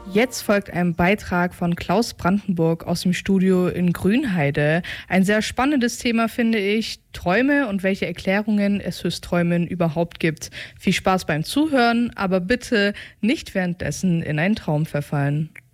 Jetzt folgt ein Beitrag von Klaus Brandenburg aus dem Studio in Grünheide. Ein sehr spannendes Thema, finde ich. Träume und welche Erklärungen es fürs Träumen überhaupt gibt. Viel Spaß beim Zuhören, aber bitte nicht währenddessen in einen Traum verfallen.